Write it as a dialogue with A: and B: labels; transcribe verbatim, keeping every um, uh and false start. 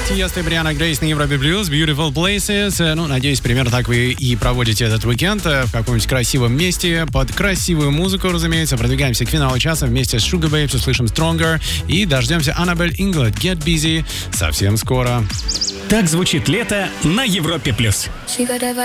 A: Тиеста и Брианна Грейс на Европе Плюс, Beautiful Places. Ну, надеюсь, примерно так вы и проводите этот уикенд в каком-нибудь красивом месте, под красивую музыку, разумеется. Продвигаемся к финалу часа вместе с Sugar Babes, услышим Stronger и дождемся Annabelle Inglet, Get Busy совсем скоро.
B: Так звучит лето на Европе Плюс.